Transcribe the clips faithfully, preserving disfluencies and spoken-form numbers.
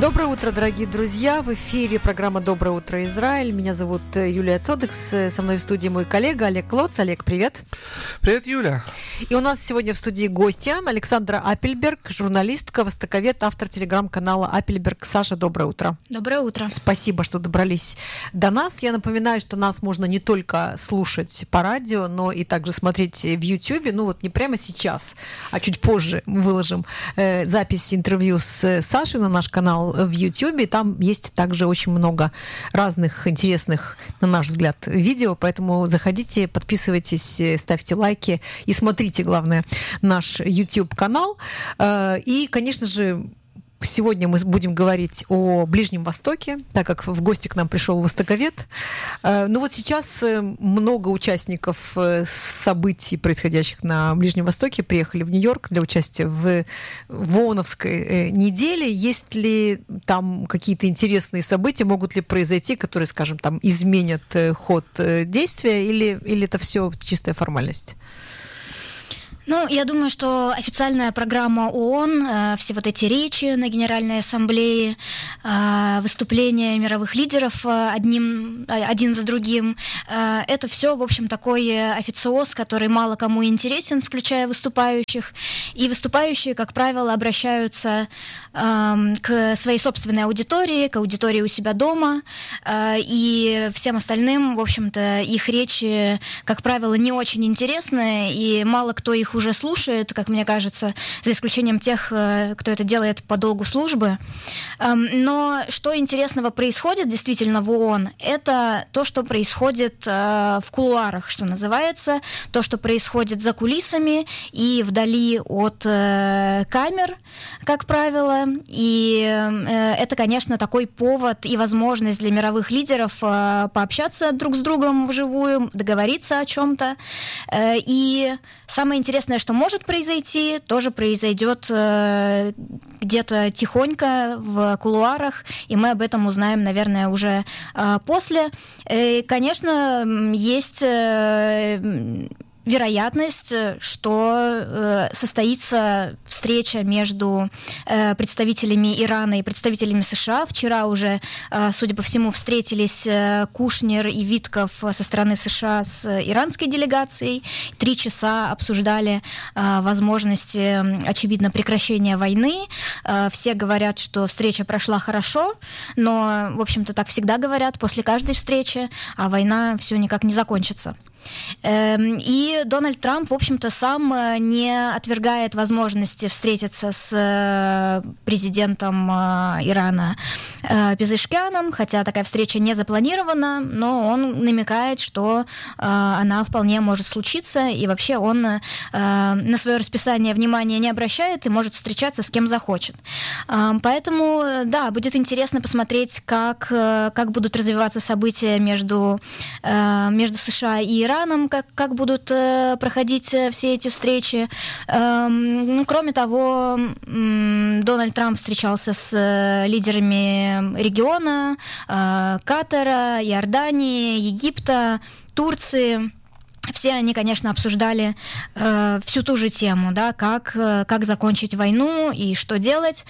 Доброе утро, дорогие друзья. В эфире программа «Доброе утро, Израиль». Меня зовут Юлия Цодекс. Со мной в студии мой коллега Олег Клоц. Олег, привет. Привет, Юля. И у нас сегодня в студии гостья Александра Апельберг, журналистка, востоковед, автор телеграм-канала Апельберг. Саша, доброе утро. Доброе утро. Спасибо, что добрались до нас. Я напоминаю, что нас можно не только слушать по радио, но и также смотреть в Ютьюбе. Ну вот не прямо сейчас, а чуть позже мы выложим э, запись интервью с Сашей на наш канал в Ютьюбе. Там есть также очень много разных интересных, на наш взгляд, видео, поэтому заходите, подписывайтесь, ставьте лайки и смотрите, главное, наш YouTube-канал. И, конечно же, сегодня мы будем говорить о Ближнем Востоке, так как в гости к нам пришел востоковед. Ну вот сейчас много участников событий, происходящих на Ближнем Востоке, приехали в Нью-Йорк для участия в ВООНовской неделе. Есть ли там какие-то интересные события, могут ли произойти, которые, скажем, там изменят ход действия, или, или это все чистая формальность? Ну, я думаю, что официальная программа ООН, э, все вот эти речи на Генеральной Ассамблее, э, выступления мировых лидеров э, одним, э, один за другим, э, это все, в общем, такой официоз, который мало кому интересен, включая выступающих. И выступающие, как правило, обращаются э, к своей собственной аудитории, к аудитории у себя дома, э, и всем остальным, в общем-то, их речи, как правило, не очень интересны, и мало кто их уже слушает, как мне кажется, за исключением тех, кто это делает по долгу службы. Но что интересного происходит действительно в ООН, это то, что происходит в кулуарах, что называется, то, что происходит за кулисами и вдали от камер, как правило. И это, конечно, такой повод и возможность для мировых лидеров пообщаться друг с другом вживую, договориться о чем-то. И самое интересное, что может произойти, тоже произойдет э, где-то тихонько в кулуарах, и мы об этом узнаем, наверное, уже э, после. И, конечно, есть э, вероятность, что э, состоится встреча между э, представителями Ирана и представителями США. Вчера уже, э, судя по всему, встретились э, Кушнер и Витков со стороны США с иранской делегацией. Три часа обсуждали э, возможности, очевидно, прекращения войны. Э, все говорят, что встреча прошла хорошо, но, в общем-то, так всегда говорят после каждой встречи, а война все никак не закончится. И Дональд Трамп, в общем-то, сам не отвергает возможности встретиться с президентом Ирана Пезешкианом, хотя такая встреча не запланирована, но он намекает, что она вполне может случиться, и вообще он на свое расписание внимания не обращает и может встречаться с кем захочет. Поэтому, да, будет интересно посмотреть, как, как будут развиваться события между, между США и Ираном, Как, как будут э, проходить э, все эти встречи. Э, ну, кроме того, э, Дональд Трамп встречался с э, лидерами региона, э, Катара, Иордании, Египта, Турции. Все они, конечно, обсуждали э, всю ту же тему, да, как, э, как закончить войну и что делать.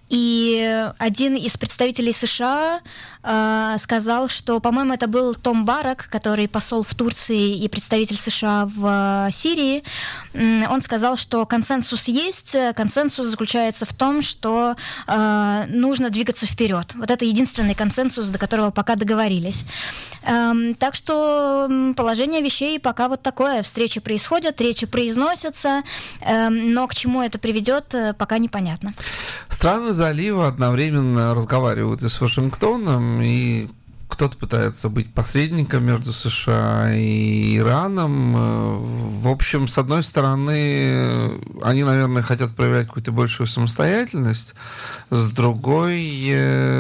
И один из представителей США э, сказал, что, по-моему, это был Том Барак, который посол в Турции и представитель США в э, Сирии. Он сказал, что консенсус есть. Консенсус заключается в том, что э, нужно двигаться вперед. Вот это единственный консенсус, до которого пока договорились. Э, так что положение вещей пока вот такое. Встречи происходят, речи произносятся, э, но к чему это приведет, пока непонятно. Страны залива одновременно разговаривают и с Вашингтоном, и кто-то пытается быть посредником между США и Ираном. В общем, с одной стороны, они, наверное, хотят проявлять какую-то большую самостоятельность, с другой,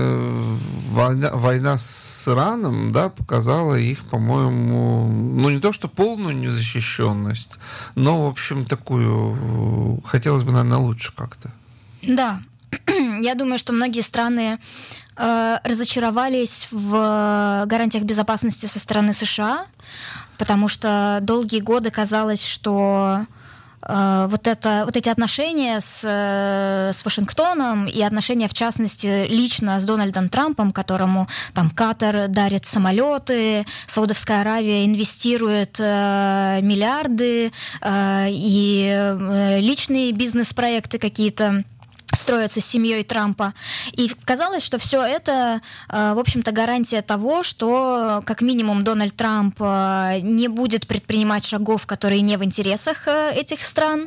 война, война с Ираном, да, показала их, по-моему, ну, не то что полную незащищенность, но, в общем, такую, хотелось бы, наверное, лучше как-то. Да. Я думаю, что многие страны э, разочаровались в гарантиях безопасности со стороны США, потому что долгие годы казалось, что вот, это, вот эти отношения с, с Вашингтоном и отношения, в частности, лично с Дональдом Трампом, которому там Катар дарит самолеты, Саудовская Аравия инвестирует э, миллиарды, э, и э, личные бизнес-проекты какие-то строятся с семьей Трампа. И казалось, что все это, в общем-то, гарантия того, что, как минимум, Дональд Трамп не будет предпринимать шагов, которые не в интересах этих стран.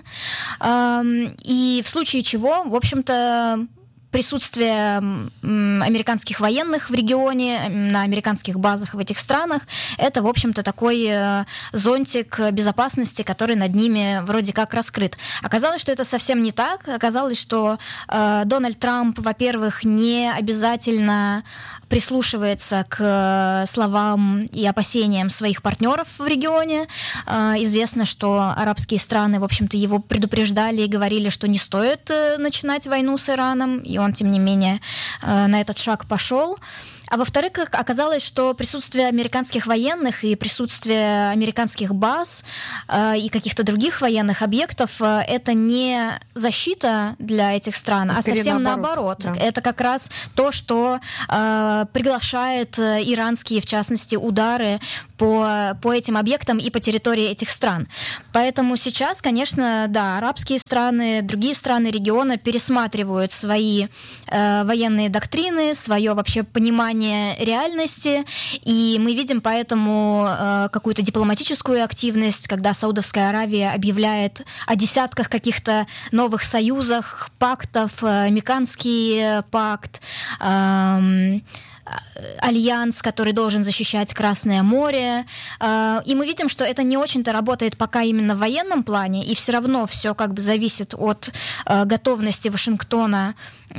И в случае чего, в общем-то, присутствие американских военных в регионе, на американских базах в этих странах, это, в общем-то, такой зонтик безопасности, который над ними вроде как раскрыт. Оказалось, что это совсем не так. Оказалось, что э, Дональд Трамп, во-первых, не обязательно прислушивается к словам и опасениям своих партнеров в регионе. Э, известно, что арабские страны, в общем-то, его предупреждали и говорили, что не стоит э, начинать войну с Ираном, и он, тем не менее, э, на этот шаг пошел. А во-вторых, оказалось, что присутствие американских военных и присутствие американских баз э, и каких-то других военных объектов э, это не защита для этих стран, а, а совсем наоборот. наоборот. Да. Это как раз то, что э, приглашает иранские, в частности, удары по, по этим объектам и по территории этих стран. Поэтому сейчас, конечно, да, арабские страны, другие страны региона пересматривают свои э, военные доктрины, свое вообще понимание реальности, и мы видим поэтому э, какую-то дипломатическую активность, когда Саудовская Аравия объявляет о десятках каких-то новых союзах, пактов, э, Меканский пакт, э, альянс, который должен защищать Красное море. И мы видим, что это не очень-то работает пока именно в военном плане, и все равно все как бы зависит от готовности Вашингтона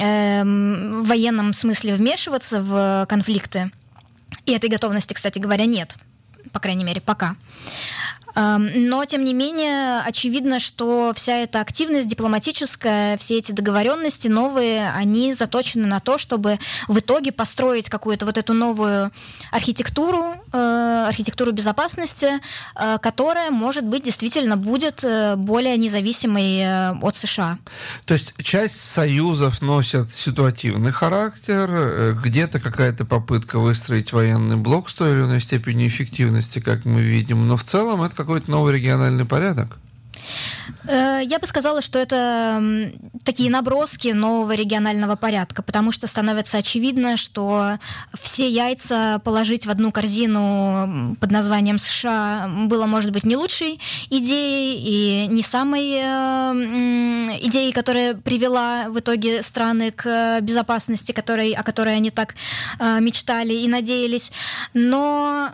в военном смысле вмешиваться в конфликты. И этой готовности, кстати говоря, нет, по крайней мере, пока. Но, тем не менее, очевидно, что вся эта активность дипломатическая, все эти договоренности новые, они заточены на то, чтобы в итоге построить какую-то вот эту новую архитектуру, э, архитектуру безопасности, э, которая, может быть, действительно будет более независимой э, от США. То есть часть союзов носят ситуативный характер, где-то какая-то попытка выстроить военный блок с той или иной степенью эффективности, как мы видим, но в целом это какой-то новый региональный порядок? Я бы сказала, что это такие наброски нового регионального порядка, потому что становится очевидно, что все яйца положить в одну корзину под названием США было, может быть, не лучшей идеей и не самой идеей, которая привела в итоге страны к безопасности, которой, о которой они так мечтали и надеялись. Но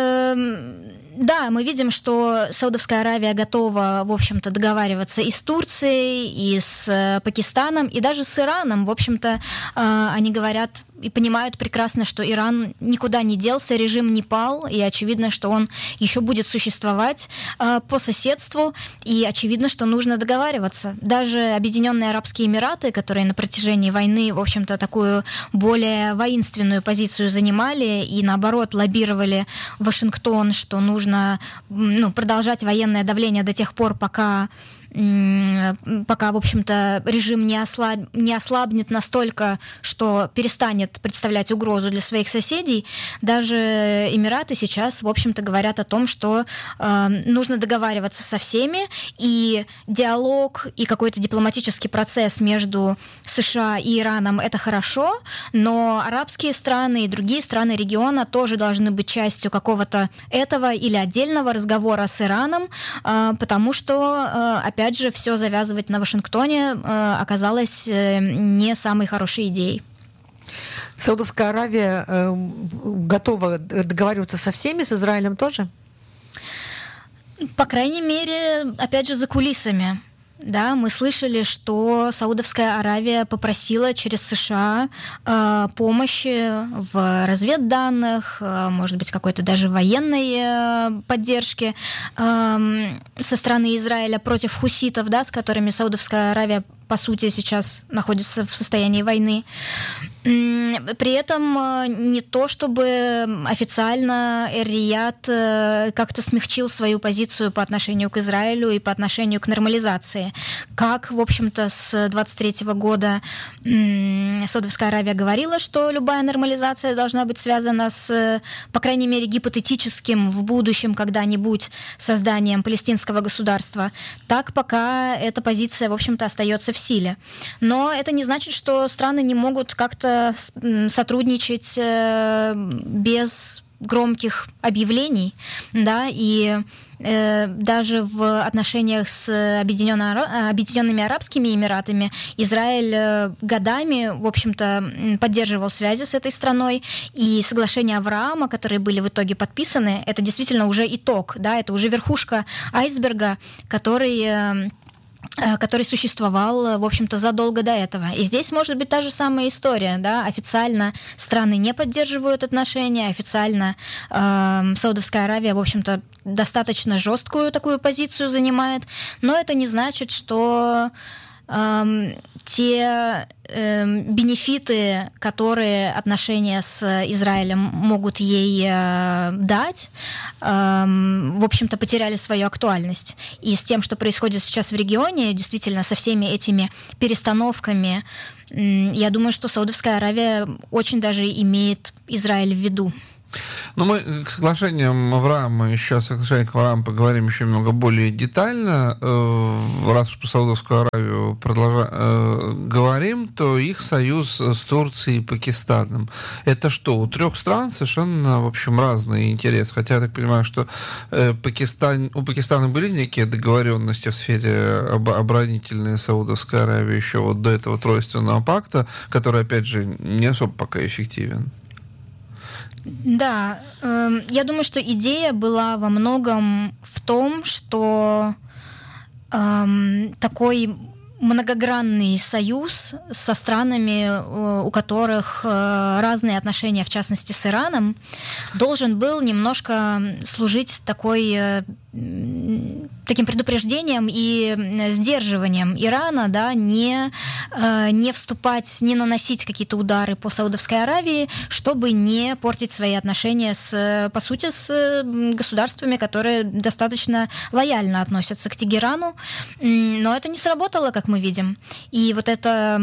да, мы видим, что Саудовская Аравия готова, в общем-то, договариваться и с Турцией, и с Пакистаном, и даже с Ираном. В общем-то, они говорят и понимают прекрасно, что Иран никуда не делся, режим не пал, и очевидно, что он еще будет существовать э, по соседству, и очевидно, что нужно договариваться. Даже Объединенные Арабские Эмираты, которые на протяжении войны, в общем-то, такую более воинственную позицию занимали и, наоборот, лоббировали Вашингтон, что нужно ну, продолжать военное давление до тех пор, пока пока, в общем-то, режим не, ослаб... не ослабнет настолько, что перестанет представлять угрозу для своих соседей, даже Эмираты сейчас, в общем-то, говорят о том, что э, нужно договариваться со всеми, и диалог и какой-то дипломатический процесс между США и Ираном — это хорошо, но арабские страны и другие страны региона тоже должны быть частью какого-то этого или отдельного разговора с Ираном, э, потому что, э, опять Опять же, все завязывать на Вашингтоне э, оказалось э, не самой хорошей идеей. Саудовская Аравия э, готова договариваться со всеми, с Израилем тоже? По крайней мере, опять же, за кулисами. Да, мы слышали, что Саудовская Аравия попросила через США э, помощи в разведданных, э, может быть, какой-то даже военной э, поддержки э, со стороны Израиля против хуситов, да, с которыми Саудовская Аравия по сути, сейчас находится в состоянии войны. При этом не то, чтобы официально Эр-Рияд как-то смягчил свою позицию по отношению к Израилю и по отношению к нормализации. Как, в общем-то, с двадцать третьего года Саудовская Аравия говорила, что любая нормализация должна быть связана с, по крайней мере, гипотетическим в будущем когда-нибудь созданием палестинского государства, так пока эта позиция, в общем-то, остается в силе. Но это не значит, что страны не могут как-то сотрудничать без громких объявлений, да, и э, даже в отношениях с Объединенными Арабскими Эмиратами Израиль годами, в общем-то, поддерживал связи с этой страной, и соглашения Авраама, которые были в итоге подписаны, это действительно уже итог, да, это уже верхушка айсберга, который... Э, который существовал, в общем-то, задолго до этого. И здесь может быть та же самая история, да, официально страны не поддерживают отношения, официально э, Саудовская Аравия, в общем-то, достаточно жесткую такую позицию занимает, но это не значит, что э, те э, бенефиты, которые отношения с Израилем могут ей э, дать, э, в общем-то, потеряли свою актуальность. И с тем, что происходит сейчас в регионе, действительно, со всеми этими перестановками, э, я думаю, что Саудовская Аравия очень даже имеет Израиль в виду. Ну, мы к соглашениям Авраама, еще о соглашениях Авраама поговорим еще немного более детально. Раз уж про Саудовскую Аравию продолжа... говорим, то их союз с Турцией и Пакистаном. Это что, у трех стран совершенно, в общем, разные интересы. Хотя я так понимаю, что Пакистан... у Пакистана были некие договоренности в сфере оборонительной Саудовской Аравии еще вот до этого тройственного пакта, который, опять же, не особо пока эффективен. Да, э, я думаю, что идея была во многом в том, что э, такой многогранный союз со странами, э, у которых э, разные отношения, в частности с Ираном, должен был немножко служить такой... Э, таким предупреждением и сдерживанием Ирана, да, не, не вступать, не наносить какие-то удары по Саудовской Аравии, чтобы не портить свои отношения с, по сути, с государствами, которые достаточно лояльно относятся к Тегерану. Но это не сработало, как мы видим. И вот это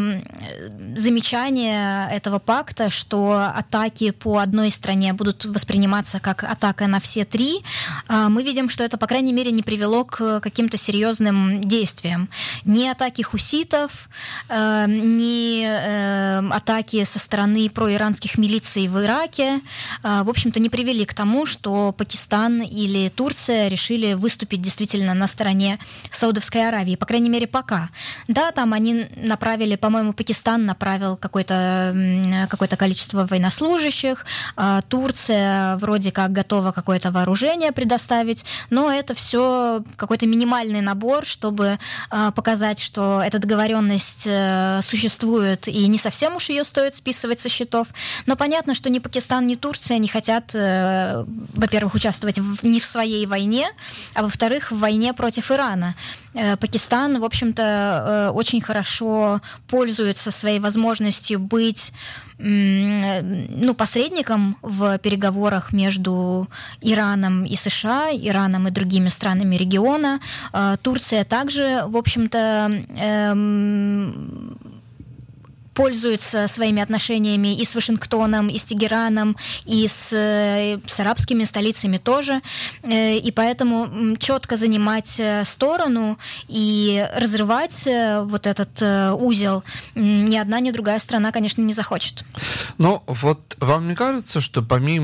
замечание этого пакта, что атаки по одной стране будут восприниматься как атака на все три, мы видим, что это, по крайней мере, не привело к каким-то серьезным действиям. Ни атаки хуситов, э, ни э, атаки со стороны проиранских милиций в Ираке, э, в общем-то, не привели к тому, что Пакистан или Турция решили выступить действительно на стороне Саудовской Аравии, по крайней мере, пока. Да, там они направили, по-моему, Пакистан направил какое-то, какое-то количество военнослужащих, э, Турция вроде как готова какое-то вооружение предоставить, но это все какой-то минимальный набор, чтобы э, показать, что эта договоренность э, существует, и не совсем уж ее стоит списывать со счетов. Но понятно, что ни Пакистан, ни Турция не хотят, э, во-первых, участвовать в, не в своей войне, а во-вторых, в войне против Ирана. Э, Пакистан, в общем-то, э, очень хорошо пользуется своей возможностью быть ну, посредником в переговорах между Ираном и США, Ираном и другими странами региона. Турция также, в общем-то, эм, пользуется своими отношениями и с Вашингтоном, и с Тегераном, и с, с арабскими столицами тоже. И поэтому четко занимать сторону и разрывать вот этот узел ни одна, ни другая страна, конечно, не захочет. Ну, вот вам не кажется, что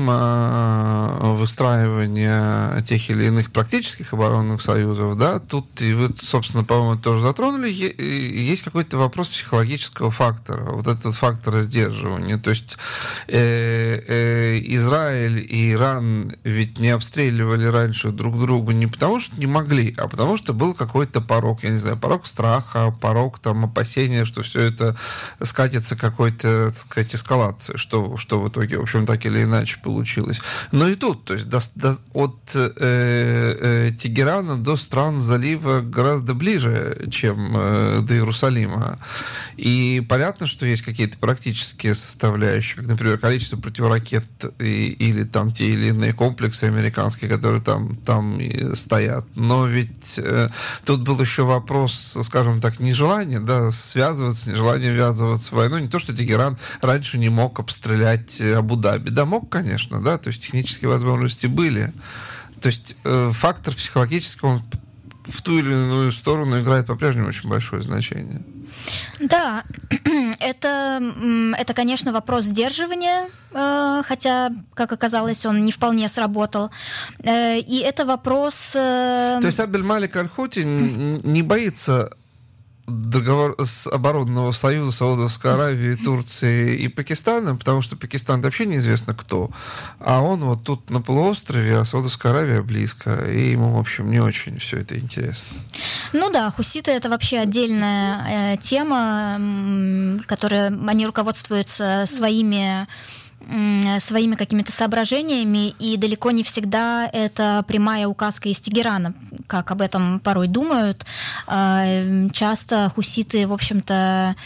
помимо выстраивания тех или иных практических оборонных союзов, да, тут, и вы, собственно, по-моему, тоже затронули, есть какой-то вопрос психологического фактора. вот этот фактор сдерживания. То есть э, э, Израиль и Иран ведь не обстреливали раньше друг друга не потому, что не могли, а потому, что был какой-то порог, я не знаю, порог страха, порог там опасения, что все это скатится к какой-то, так сказать, эскалации, что, что в итоге, в общем, так или иначе получилось. Но и тут, то есть до, до, от э, э, Тегерана до стран залива гораздо ближе, чем э, до Иерусалима. И понятно, что есть какие-то практические составляющие, как, например, количество противоракет и, или там те или иные комплексы американские, которые там, там стоят. Но ведь э, тут был еще вопрос, скажем так, нежелания, да, связываться, нежелания ввязываться в войну. Не то, что Тегеран раньше не мог обстрелять Абу-Даби. Да, мог, конечно, да, то есть технические возможности были. То есть э, фактор психологический, он в ту или иную сторону играет по-прежнему очень большое значение. Да, это, это, конечно, вопрос сдерживания, хотя, как оказалось, он не вполне сработал. И это вопрос... То есть Абдельмалик Аль-Хути не боится договор с оборонного союза Саудовской Аравии, Турции и Пакистана, потому что Пакистан вообще неизвестно кто, а он вот тут на полуострове, а Саудовская Аравия близко, и ему, в общем, не очень все это интересно. Ну да, хуситы — это вообще отдельная э, тема, м, которая, они руководствуются своими своими какими-то соображениями, и далеко не всегда это прямая указка из Тегерана, как об этом порой думают. Часто хуситы, в общем-то,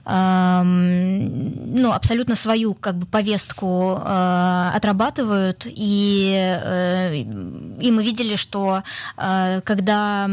ну, абсолютно свою как бы повестку отрабатывают, и, и мы видели, что когда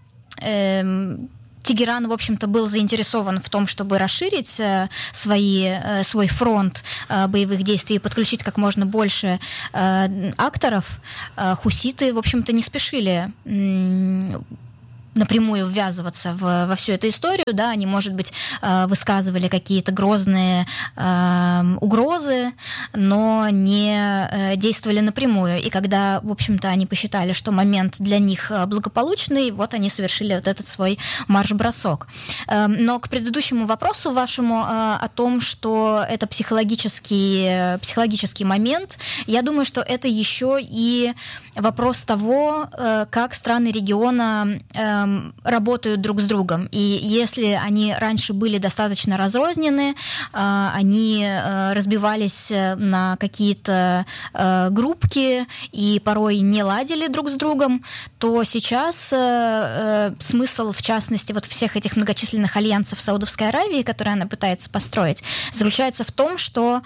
Тегеран, в общем-то, был заинтересован в том, чтобы расширить э, свои, э, свой фронт э, боевых действий и подключить как можно больше э, акторов. Э, хуситы, в общем-то, не спешили э, напрямую ввязываться в, во всю эту историю, да, они, может быть, высказывали какие-то грозные э, угрозы, но не действовали напрямую. И когда, в общем-то, они посчитали, что момент для них благополучный, вот они совершили вот этот свой марш-бросок. Э, но к предыдущему вопросу вашему э, о том, что это психологический, психологический момент, я думаю, что это еще и вопрос того, э, как страны региона э, работают друг с другом. И если они раньше были достаточно разрознены, они разбивались на какие-то группки и порой не ладили друг с другом, то сейчас смысл, в частности, вот всех этих многочисленных альянсов Саудовской Аравии, которые она пытается построить, заключается в том, что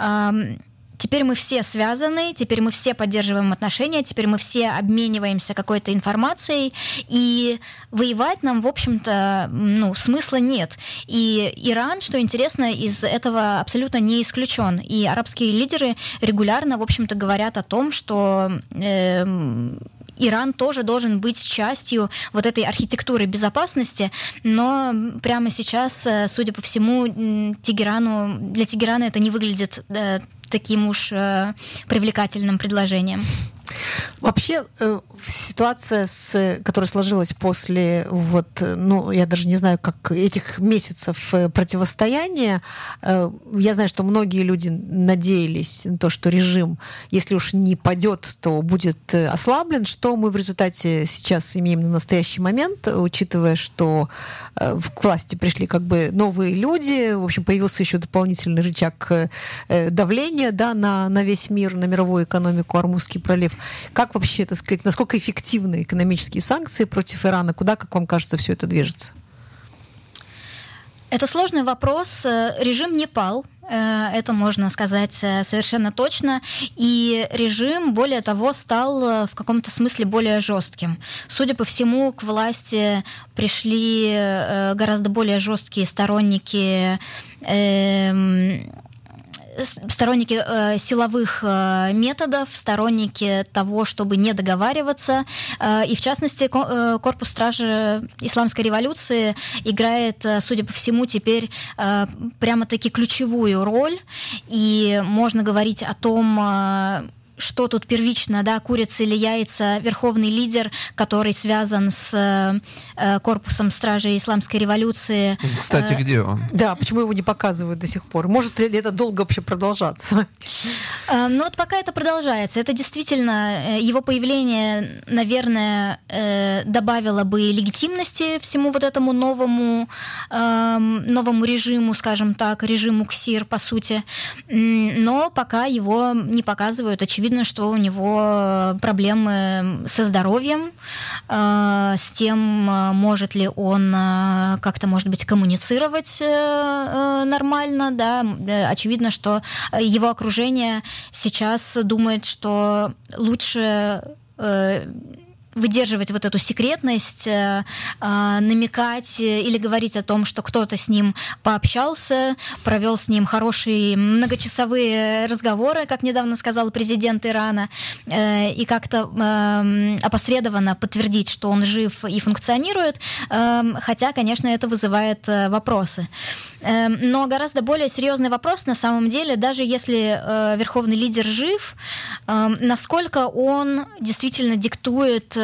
теперь мы все связаны, теперь мы все поддерживаем отношения, теперь мы все обмениваемся какой-то информацией, и воевать нам, в общем-то, ну, смысла нет. И Иран, что интересно, из этого абсолютно не исключен. И арабские лидеры регулярно, в общем-то, говорят о том, что э, Иран тоже должен быть частью вот этой архитектуры безопасности, но прямо сейчас, судя по всему, Тегерану, для Тегерана это не выглядит э, таким уж э, привлекательным предложением. Вообще, э, ситуация, с, которая сложилась после, вот, ну, я даже не знаю, как этих месяцев противостояния, э, я знаю, что многие люди надеялись на то, что режим, если уж не падет, то будет ослаблен, что мы в результате сейчас имеем на настоящий момент, учитывая, что э, к власти пришли как бы новые люди, в общем, появился еще дополнительный рычаг э, давления, да, на, на весь мир, на мировую экономику, Ормузский пролив. Как вообще, так сказать, насколько эффективны экономические санкции против Ирана? Куда, как вам кажется, все это движется? Это сложный вопрос. Режим не пал. Это можно сказать совершенно точно. И режим, более того, стал в каком-то смысле более жестким. Судя по всему, к власти пришли гораздо более жесткие сторонники сторонники э, силовых э, методов, сторонники того, чтобы не договариваться. Э, и, в частности, ко- э, корпус стражи исламской революции играет, э, судя по всему, теперь э, прямо-таки ключевую роль. И можно говорить о том, э, что тут первично, да, курица или яйца, верховный лидер, который связан с э, корпусом стражей исламской революции. Кстати, где он? Да, почему его не показывают до сих пор? Может ли это долго вообще продолжаться? Э, ну вот пока это продолжается. Это действительно, его появление, наверное, э, добавило бы легитимности всему вот этому новому, э, новому режиму, скажем так, режиму КСИР, по сути. Но пока его не показывают. Очевидно, что у него проблемы со здоровьем, э, с тем, может ли он э, как-то, может быть, коммуницировать э, э, нормально, да. Очевидно, что его окружение сейчас думает, что лучше э, выдерживать вот эту секретность, э, э, намекать или говорить о том, что кто-то с ним пообщался, провел с ним хорошие многочасовые разговоры, как недавно сказал президент Ирана, э, и как-то э, опосредованно подтвердить, что он жив и функционирует, э, хотя, конечно, это вызывает э, вопросы. Э, но гораздо более серьезный вопрос на самом деле, даже если э, верховный лидер жив, э, насколько он действительно диктует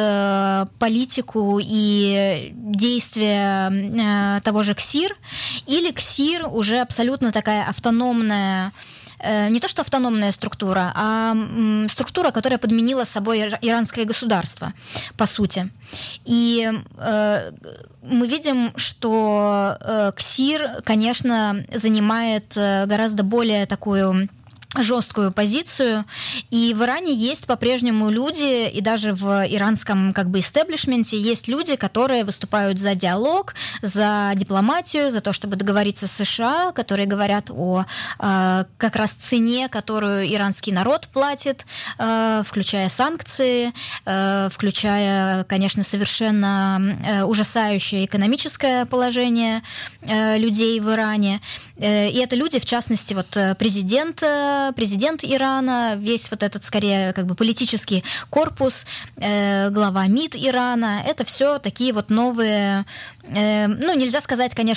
политику и действия э, того же КСИР, или КСИР уже абсолютно такая автономная, э, не то что автономная структура, а э, структура, которая подменила собой иранское государство, по сути. И э, мы видим, что э, КСИР, конечно, занимает э, гораздо более такую жесткую позицию, и в Иране есть по-прежнему люди, и даже в иранском как бы истеблишменте есть люди, которые выступают за диалог, за дипломатию, за то, чтобы договориться с США, которые говорят о э, как раз цене, которую иранский народ платит, э, включая санкции, э, включая, конечно, совершенно э, ужасающее экономическое положение э, людей в Иране. Э, и это люди, в частности, вот президент президент Ирана, весь вот этот, скорее, как бы политический корпус, э, глава МИД Ирана, это все такие вот новые, э, ну, нельзя сказать, конечно,